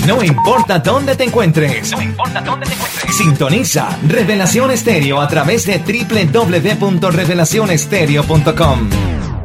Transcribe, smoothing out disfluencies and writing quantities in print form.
No importa dónde te encuentres. No importa dónde te encuentres. Sintoniza Revelación Estéreo a través de www.revelacionestereo.com.